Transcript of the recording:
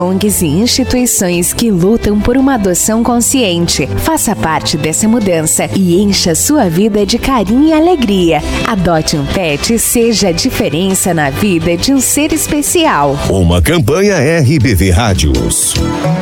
ONGs e instituições que lutam por uma adoção consciente. Faça parte dessa mudança e encha sua vida de carinho e alegria. Adote um pet e seja a diferença na vida de um ser especial. Uma campanha RBV Rádios.